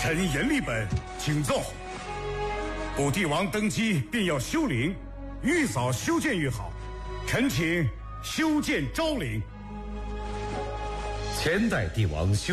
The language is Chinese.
臣阎立本请奏：补帝王登基便要修陵，愈早修建愈好。臣请修建昭陵。 前代帝王修